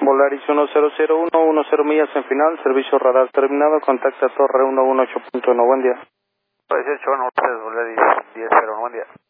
Volaris 1001, 10 millas en final, servicio radar terminado, contacta Torre 118.1, buen día. 18 Norte, Volaris 1001, buen día.